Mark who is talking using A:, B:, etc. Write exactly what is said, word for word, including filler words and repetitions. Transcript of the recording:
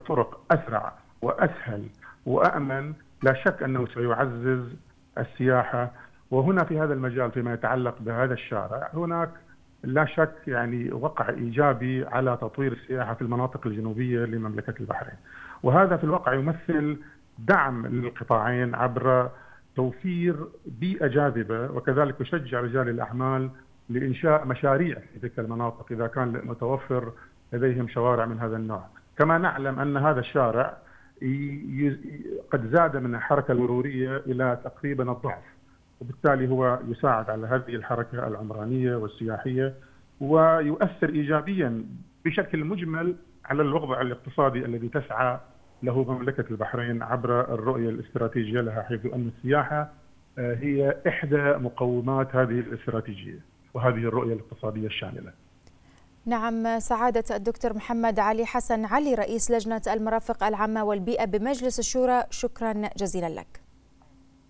A: طرق أسرع وأسهل وأأمن لا شك أنه سيعزز السياحة. وهنا في هذا المجال فيما يتعلق بهذا الشارع هناك لا شك يعني وقع إيجابي على تطوير السياحة في المناطق الجنوبية لمملكة البحرين، وهذا في الواقع يمثل دعم للقطاعين عبر توفير بيئة جاذبة، وكذلك يشجع رجال الأعمال لإنشاء مشاريع في تلك المناطق إذا كان متوفر لديهم شوارع من هذا النوع. كما نعلم أن هذا الشارع قد زاد من الحركة المرورية إلى تقريبا الضعف، وبالتالي هو يساعد على هذه الحركة العمرانية والسياحية ويؤثر إيجابيا بشكل مجمل على الوضع الاقتصادي الذي تسعى له مملكة البحرين عبر الرؤية الاستراتيجية لها، حيث أن السياحة هي إحدى مقومات هذه الاستراتيجية وهذه الرؤية الاقتصادية الشاملة.
B: نعم، سعادة الدكتور محمد علي حسن علي رئيس لجنة المرافق العامة والبيئة بمجلس الشورى، شكرا جزيلا لك.